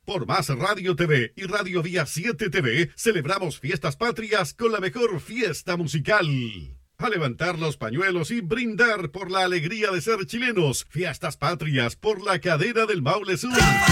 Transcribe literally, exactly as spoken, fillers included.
Por Más Radio T V y Radio Vía siete T V, celebramos Fiestas Patrias con la mejor fiesta musical. A levantar los pañuelos y brindar por la alegría de ser chilenos. Fiestas Patrias por la cadena del Maule Sur.